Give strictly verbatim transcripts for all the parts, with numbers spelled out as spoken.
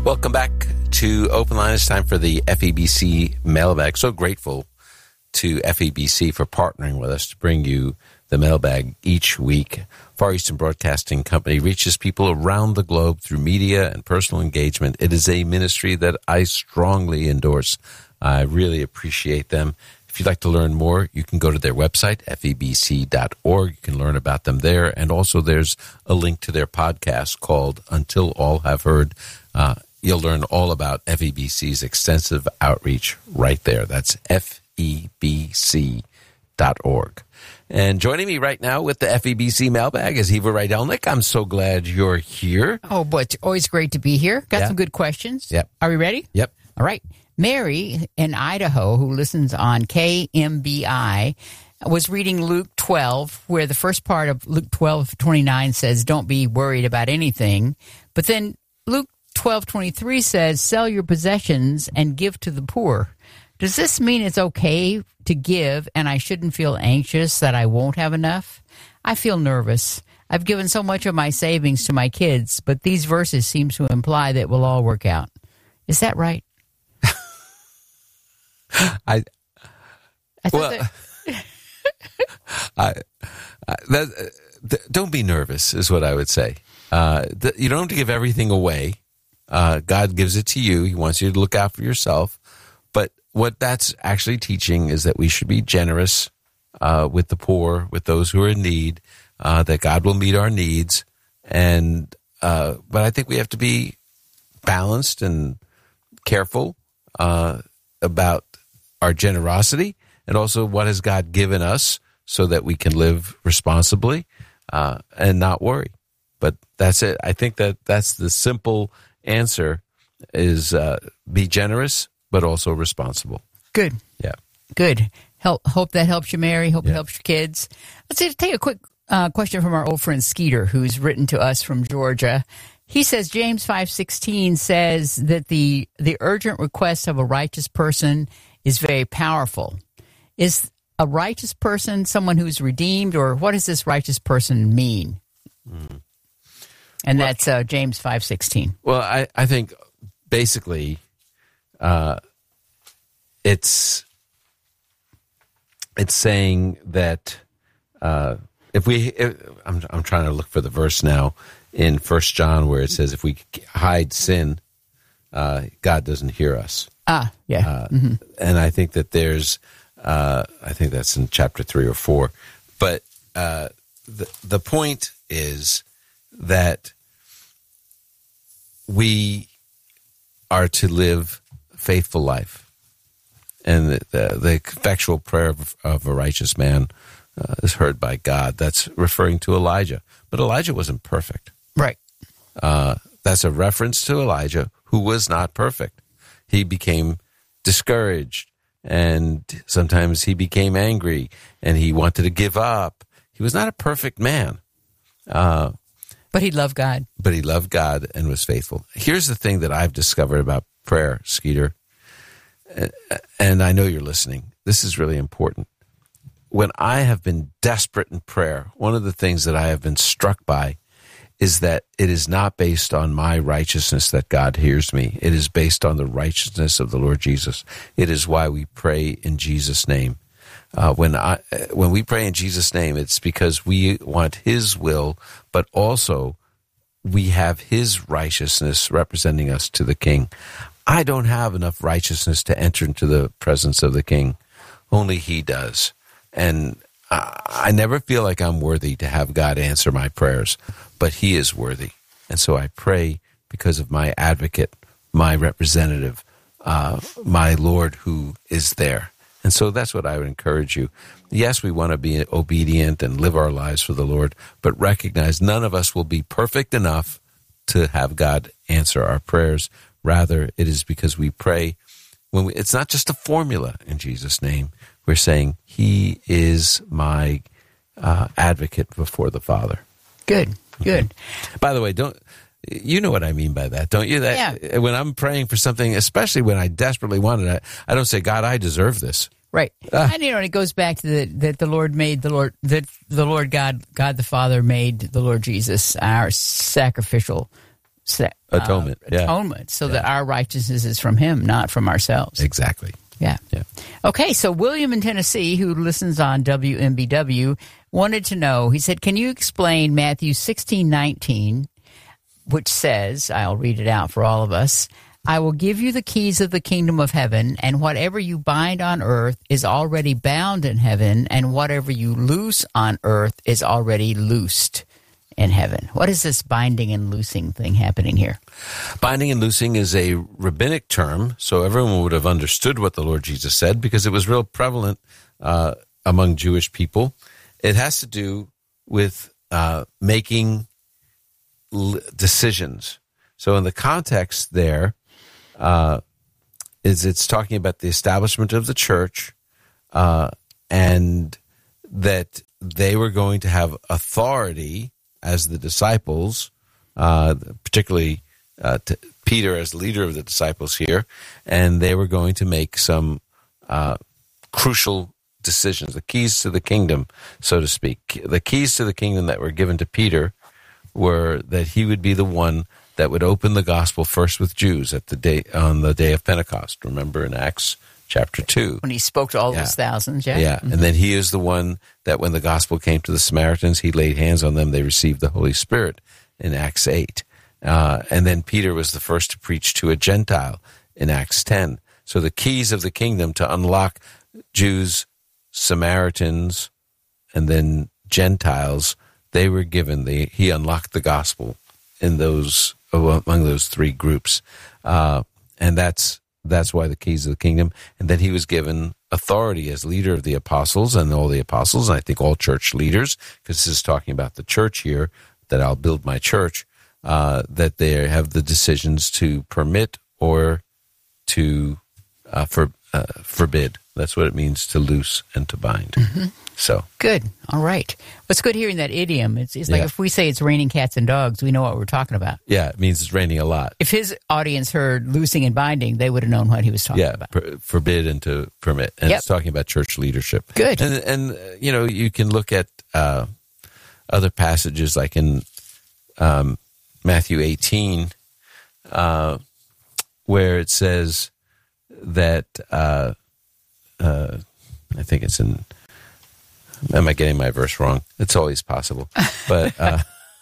Welcome back to Open Line. It's time for the F E B C mailbag. So grateful to F E B C for partnering with us to bring you the mailbag each week. Far Eastern Broadcasting Company reaches people around the globe through media and personal engagement. It is a ministry that I strongly endorse. I really appreciate them. If you'd like to learn more, you can go to their website, F E B C dot org. You can learn about them there. And also there's a link to their podcast called Until All Have Heard. Uh, you'll learn all about F E B C's extensive outreach right there. That's F E B C dot org. And joining me right now with the F E B C mailbag is Eva Rydelnik. I'm so glad you're here. Oh, boy, it's always great to be here. Got Yeah. some good questions. Yep. Are we ready? Yep. All right. Mary in Idaho, who listens on K M B I, was reading Luke twelve, where the first part of Luke twelve twenty-nine says, don't be worried about anything. But then Luke twelve twenty-three says, sell your possessions and give to the poor. Does this mean it's okay to give and I shouldn't feel anxious that I won't have enough? I feel nervous. I've given so much of my savings to my kids, but these verses seem to imply that it will all work out. Is that right? I, I thought well, that, I, I that, uh, th- don't be nervous is what I would say. Uh, th- you don't have to give everything away. Uh, God gives it to you. He wants you to look out for yourself. But what that's actually teaching is that we should be generous uh, with the poor, with those who are in need, uh, that God will meet our needs. And uh, but I think we have to be balanced and careful uh, about our generosity, and also what has God given us so that we can live responsibly uh, and not worry. But that's it. I think that that's the simple answer is uh, be generous, but also responsible. good, Yeah. good. Help, hope that helps you, Mary. Hope Yeah. it helps your kids. Let's see, take a quick uh, question from our old friend Skeeter, who's written to us from Georgia. He says James five sixteen says that the the urgent request of a righteous person is very powerful. Is a righteous person someone who's redeemed, or what does this righteous person mean? Mm. And well, that's uh, James five sixteen. Well, I, I think basically uh, it's it's saying that uh, if we, if, I'm I'm trying to look for the verse now in First John where it says if we hide sin, uh, God doesn't hear us. Ah, yeah. Uh, mm-hmm. And I think that there's, uh, I think that's in chapter three or four. But uh, the the point is that we are to live a faithful life, and the, the, the effectual prayer of, of a righteous man uh, is heard by God. That's referring to Elijah, but Elijah wasn't perfect. Right. Uh, that's a reference to Elijah, who was not perfect. He became discouraged, and sometimes he became angry, and he wanted to give up. He was not a perfect man. Uh, but he loved God. But he loved God and was faithful. Here's the thing that I've discovered about prayer, Skeeter, and I know you're listening. This is really important. When I have been desperate in prayer, one of the things that I have been struck by is that it is not based on my righteousness that God hears me. It is based on the righteousness of the Lord Jesus. It is why we pray in Jesus' name. Uh, when I, when we pray in Jesus' name, it's because we want His will, but also we have His righteousness representing us to the King. I don't have enough righteousness to enter into the presence of the King. Only He does. And I, I never feel like I'm worthy to have God answer my prayers, but He is worthy. And so I pray because of my advocate, my representative, uh, my Lord who is there. And so that's what I would encourage you. Yes, we want to be obedient and live our lives for the Lord, but recognize none of us will be perfect enough to have God answer our prayers. Rather, it is because we pray when we, it's not just a formula in Jesus' name. We're saying, He is my uh, advocate before the Father. Good, good. Okay. By the way, don't you know what I mean by that, don't you? That yeah. When I'm praying for something, especially when I desperately want it, I, I don't say, God, I deserve this. Right. Uh, and, you know, it goes back to the, that the Lord made the Lord, that the Lord God, God the Father made the Lord Jesus our sacrificial uh, atonement, yeah. atonement, so yeah. that our righteousness is from him, not from ourselves. Exactly. Yeah. Yeah. Okay, so William in Tennessee, who listens on W M B W, wanted to know, he said, can you explain Matthew sixteen nineteen, which says, I'll read it out for all of us, I will give you the keys of the kingdom of heaven, and whatever you bind on earth is already bound in heaven, and whatever you loose on earth is already loosed in heaven. What is this binding and loosing thing happening here? Binding and loosing is a rabbinic term, so everyone would have understood what the Lord Jesus said because it was real prevalent uh, among Jewish people. It has to do with uh, making l- decisions. So in the context there, uh, is it's talking about the establishment of the church uh, and that they were going to have authority as the disciples, uh, particularly uh, t- Peter as leader of the disciples here, and they were going to make some uh, crucial decisions, the keys to the kingdom, so to speak. The keys to the kingdom that were given to Peter were that he would be the one that would open the gospel first with Jews at the day on the day of Pentecost. Remember in Acts chapter two. When he spoke to all yeah. those thousands, yeah? Yeah, Mm-hmm. and then he is the one that when the gospel came to the Samaritans, he laid hands on them, they received the Holy Spirit in Acts eight. Uh, and then Peter was the first to preach to a Gentile in Acts ten. So the keys of the kingdom to unlock Jews, Samaritans, and then Gentiles, they were given. They, he unlocked the gospel in those among those three groups, uh, and that's that's why the keys of the kingdom. And then he was given authority as leader of the apostles and all the apostles, and I think all church leaders, because this is talking about the church here. That I'll build my church. Uh, that they have the decisions to permit or to uh, for, uh, forbid. That's what it means to loose and to bind. Mm-hmm. So good. All right. What's good hearing that idiom? It's, it's like yeah. if we say it's raining cats and dogs, we know what we're talking about. Yeah, it means it's raining a lot. If his audience heard loosing and binding, they would have known what he was talking yeah, about. Per, forbid and to permit. And Yep. it's talking about church leadership. Good. And, and uh, you know, you can look at uh, other passages like in um, Matthew eighteen, uh, where it says that, uh, uh, I think it's in, am I getting my verse wrong? It's always possible. But uh,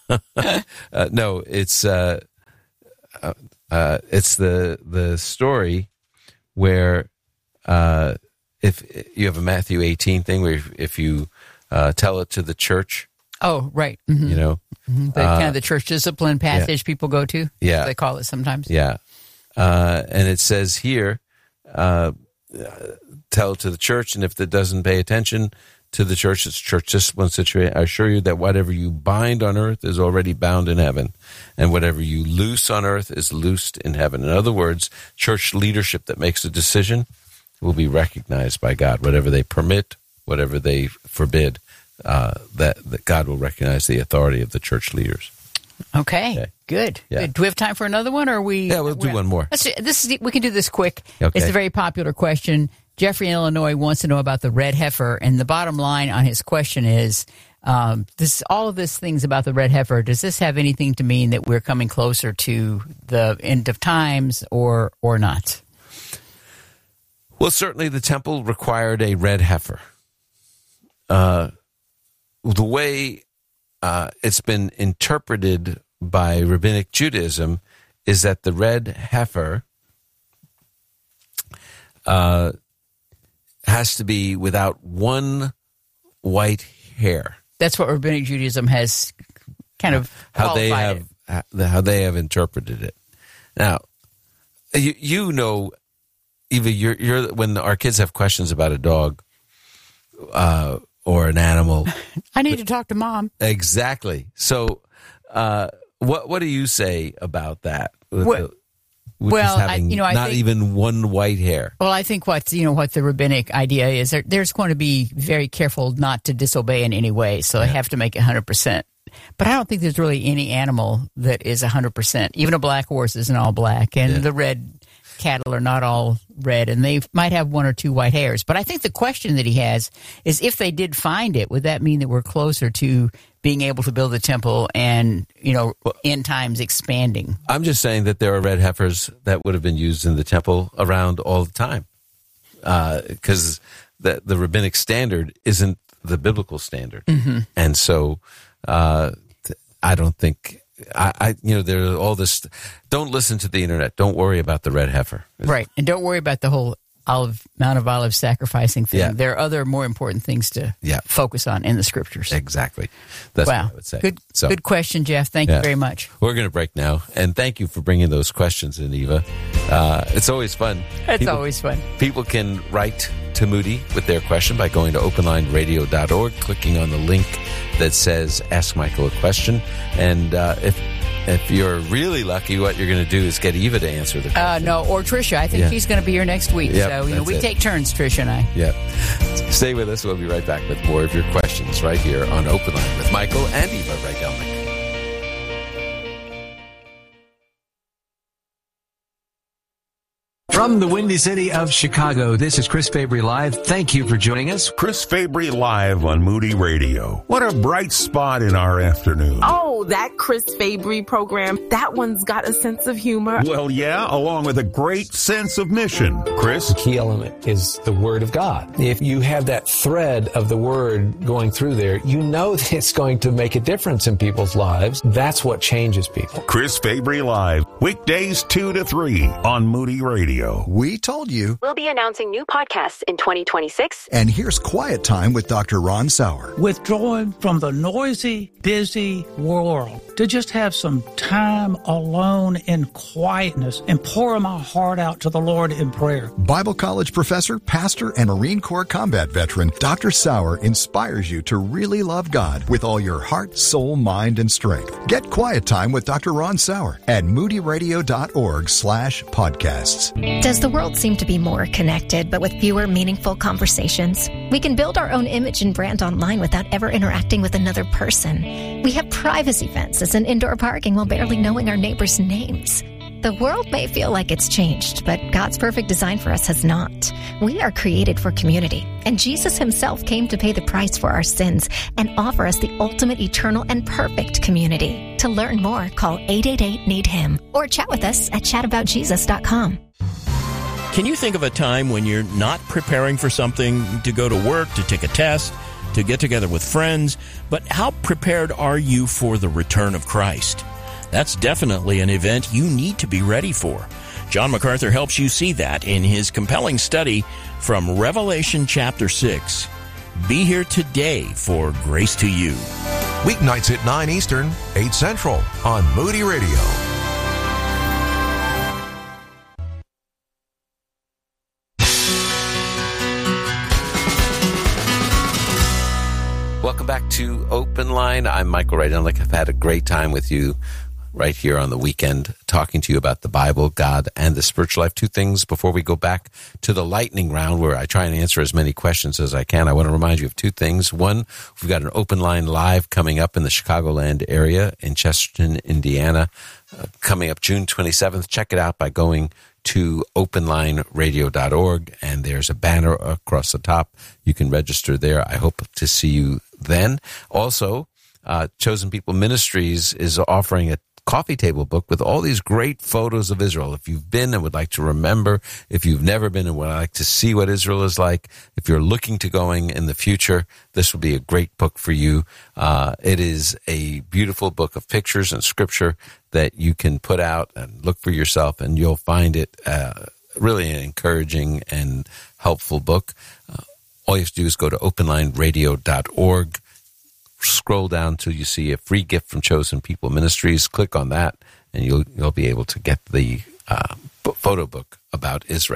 uh, no, it's uh, uh, uh, it's the the story where uh, if you have a Matthew eighteen thing where if, if you uh, tell it to the church, Oh, right. Mm-hmm. you know, Mm-hmm. The uh, kind of the church discipline passage yeah. people go to. Yeah. They call it sometimes. yeah, uh, and it says here, uh, tell it to the church, and if it doesn't pay attention to the church, it's church discipline situation. I assure you that whatever you bind on earth is already bound in heaven, and whatever you loose on earth is loosed in heaven. In other words, church leadership that makes a decision will be recognized by God. Whatever they permit, whatever they forbid, uh, that, that God will recognize the authority of the church leaders. Okay. Okay. Good. Yeah. Good. Do we have time for another one, or are we? Yeah, we'll do one more. Let's, this is, we can do this quick. Okay. It's a very popular question. Jeffrey in Illinois wants to know about the red heifer, and the bottom line on his question is, um, this all of this things about the red heifer, does this have anything to mean that we're coming closer to the end of times or or not? Well, certainly the temple required a red heifer. Uh, the way uh, it's been interpreted by Rabbinic Judaism is that the red heifer uh, has to be without one white hair. That's what Rabbinic Judaism has kind of How they qualified have it. how they have interpreted it. Now, you you know, Eva, you're you're when our kids have questions about a dog uh, or an animal. I need to talk to Mom. Exactly. So, uh, what what do you say about that? With Well- the- with well, just I- having you know, I not think- even one white hair. Well, I think what you know what the rabbinic idea is. There, there's going to be very careful not to disobey in any way, so they have to make it one hundred percent. But I don't think there's really any animal that is one hundred percent. Even a black horse isn't all black, and Yeah. the red cattle are not all red, and they might have one or two white hairs. But I think the question that he has is, if they did find it, would that mean that we're closer to being able to build the temple and, you know, end times expanding. I'm just saying that there are red heifers that would have been used in the temple around all the time, because uh, the, the rabbinic standard isn't the biblical standard. Mm-hmm. And so uh, I don't think... I, I, you know, there's all this. Don't listen to the internet. Don't worry about the red heifer. Right, and don't worry about the whole olive Mount of Olives sacrificing thing. Yeah. There are other more important things to yeah. focus on in the scriptures. Exactly. That's wow. what I would say. Good, so, good question, Jeff. Thank yeah. you very much. We're going to break now, and thank you for bringing those questions in, Eva. Uh, it's always fun. It's people, always fun. People can write to Moody with their question by going to open line radio dot org, clicking on the link that says "Ask Michael a Question," and uh, if If you're really lucky, what you're going to do is get Eva to answer the question. Uh, no, or Tricia. I think yeah. she's going to be here next week. Yep, so you know, we it. take turns, Tricia and I. Yeah. Stay with us. We'll be right back with more of your questions right here on Open Line with Michael and Eva Rydelnik. From the Windy City of Chicago, this is Chris Fabry Live. Thank you for joining us. Chris Fabry Live on Moody Radio. What a bright spot in our afternoon. Oh, that Chris Fabry program, that one's got a sense of humor. Well, yeah, along with a great sense of mission. Chris? The key element is the Word of God. If you have that thread of the Word going through there, you know that it's going to make a difference in people's lives. That's what changes people. Chris Fabry Live, weekdays two to three on Moody Radio. We told you. We'll be announcing new podcasts in twenty twenty-six. And here's Quiet Time with Doctor Ron Sauer. Withdrawing from the noisy, busy world to just have some time alone in quietness and pour my heart out to the Lord in prayer. Bible college professor, pastor, and Marine Corps combat veteran, Doctor Sauer inspires you to really love God with all your heart, soul, mind, and strength. Get Quiet Time with Doctor Ron Sauer at moody radio dot org slash podcasts. Does the world seem to be more connected, but with fewer meaningful conversations? We can build our own image and brand online without ever interacting with another person. We have privacy fences and indoor parking while barely knowing our neighbors' names. The world may feel like it's changed, but God's perfect design for us has not. We are created for community, and Jesus himself came to pay the price for our sins and offer us the ultimate, eternal, and perfect community. To learn more, call eight eight eight, need him or chat with us at chat about jesus dot com. Can you think of a time when you're not preparing for something, to go to work, to take a test, to get together with friends, but how prepared are you for the return of Christ? That's definitely an event you need to be ready for. John MacArthur helps you see that in his compelling study from Revelation chapter six. Be here today for Grace to You. Weeknights at nine Eastern, eight Central on Moody Radio. Welcome back to Open Line. I'm Michael Rydelnik. I've had a great time with you right here on the weekend, talking to you about the Bible, God, and the spiritual life. Two things before we go back to the lightning round, where I try and answer as many questions as I can. I want to remind you of two things. One, we've got an Open Line Live coming up in the Chicagoland area in Chesterton, Indiana, uh, coming up June twenty-seventh. Check it out by going to open line radio dot org, and there's a banner across the top. You can register there. I hope to see you then. Also, uh, Chosen People Ministries is offering a coffee table book with all these great photos of Israel. If you've been and would like to remember, if you've never been and would like to see what Israel is like, if you're looking to going in the future, this will be a great book for you. Uh, it is a beautiful book of pictures and scripture that you can put out and look for yourself, and you'll find it uh, really an encouraging and helpful book. Uh, all you have to do is go to open line radio dot org. Scroll down till you see a free gift from Chosen People Ministries. Click on that, and you'll you'll be able to get the uh, photo book about Israel.